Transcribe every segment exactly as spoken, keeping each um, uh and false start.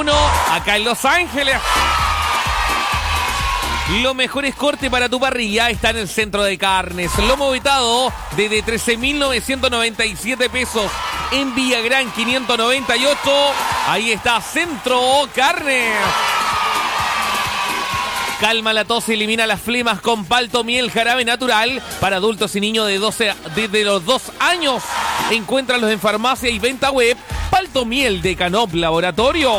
uno acá en Los Ángeles. Los mejores cortes para tu parrilla están en el Centro de Carnes. Lomo vetado desde trece mil novecientos noventa y siete pesos. En Villagrán quinientos noventa y ocho. Ahí está Centro Carnes. Calma la tos y elimina las flemas con Palto Miel jarabe natural para adultos y niños de doce, desde los dos años. Encuéntralos en farmacia y venta web. Palto Miel de Canop Laboratorio.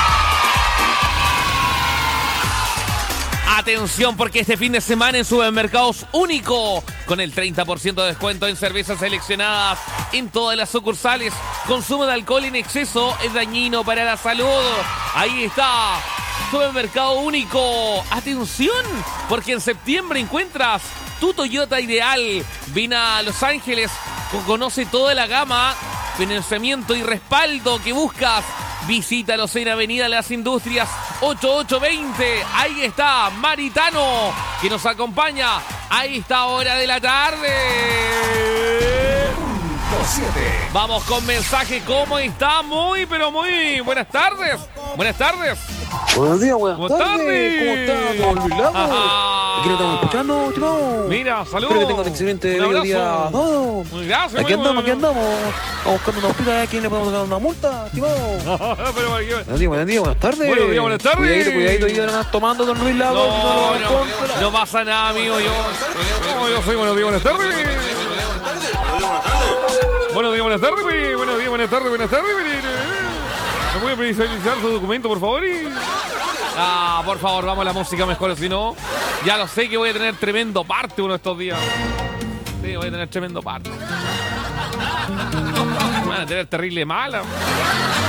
Atención, porque este fin de semana en Supermercados Único, con el treinta por ciento de descuento en cervezas seleccionadas en todas las sucursales. Consumo de alcohol en exceso es dañino para la salud. Ahí está, Supermercado Único. Atención, porque en septiembre encuentras tu Toyota ideal. Ven a Los Ángeles, conoce toda la gama, financiamiento y respaldo que buscas. Visítalos en Avenida Las Industrias ochenta y ocho veinte. Ahí está Maritano, que nos acompaña a esta hora de la tarde. Vamos con mensaje. ¿Cómo está? Muy, pero muy buenas tardes. Buenas tarres. Buenos días, buenas, buenas tardes. tardes. ¿Cómo está? ¿Cómo olvidamos? Aquí nos estamos escuchando, estimado. Mira, saludos. Espero que tengan un excelente Un día a abrazo. todos. Muy gracias. Aquí muy andamos, aquí bueno. andamos. Vamos buscando una hojita. ¿A quién le podemos dar una multa, estimado? Pero, ¿qué? Buenos días, buenos días, buenas tardes. Buenos días, buenas tardes. Cuidadito, cuidadito, ahí van tomando don Luis Lago. No, no, no pasa nada, amigo. Yo, no, yo soy buenos días, buenas tardes. Buenos días, buenas tardes. Buenos días, buenas tardes, buenas tardes. ¿Me puede precisar su documento, por favor? Ah, por favor, vamos a la música mejor, si no, ya lo sé que voy a tener tremendo parte uno de estos días. Sí, voy a tener tremendo parte. Van a tener terrible mala.